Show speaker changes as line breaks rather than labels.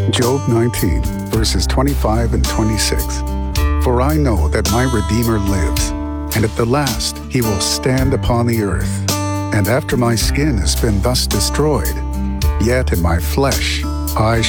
Job 19, verses 25 and 26. For I know that my Redeemer lives, and at the last he will stand upon the earth. And after my skin has been thus destroyed, yet in my flesh I